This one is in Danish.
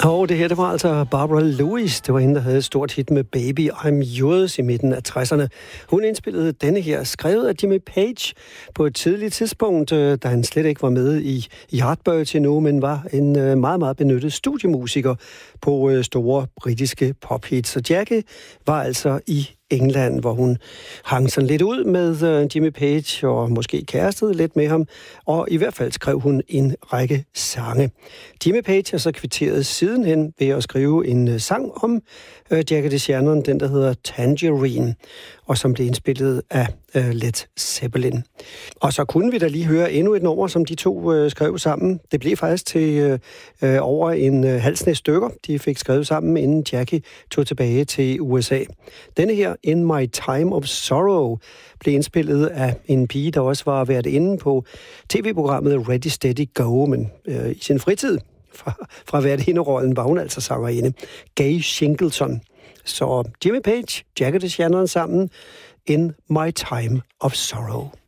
Og det her, det var altså Barbara Lewis. Det var hende, der havde et stort hit med Baby I'm Yours i midten af 60'erne. Hun indspillede denne her, skrevet af Jimmy Page på et tidligt tidspunkt, da han slet ikke var med i Yardbirds endnu, men var en meget, meget benyttet studiemusiker på store britiske pophits. Og Jackie var altså i England, hvor hun hang sådan lidt ud med Jimmy Page og måske kærestede lidt med ham, og i hvert fald skrev hun en række sange. Jimmy Page har så kvitteret sidenhen ved at skrive en sang om Jackie DeShannon, den der hedder Tangerine, og som blev indspillet af Led Zeppelin. Og så kunne vi da lige høre endnu et nummer, som de to skrev sammen. Det blev faktisk til over en halv snes stykker, de fik skrevet sammen, inden Jackie tog tilbage til USA. Denne her, In My Time of Sorrow, blev indspillet af en pige, der også var været inde på tv-programmet Ready Steady Go, men i sin fritid fra værtinderollen var hun altså sangerinde, Gay Singleton. Så Jimmy Page, Jackie DeShannon sammen, In My Time of Sorrow.